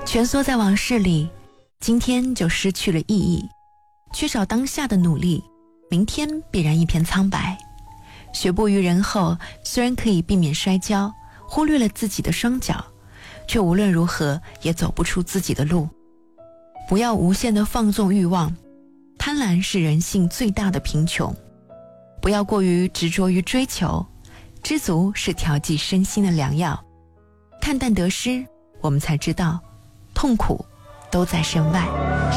蜷缩在往事里，今天就失去了意义。缺少当下的努力，明天必然一片苍白。学步于人后，虽然可以避免摔跤，忽略了自己的双脚，却无论如何也走不出自己的路。不要无限的放纵欲望，贪婪是人性最大的贫穷。不要过于执着于追求，知足是调剂身心的良药。看淡得失，我们才知道痛苦都在身外。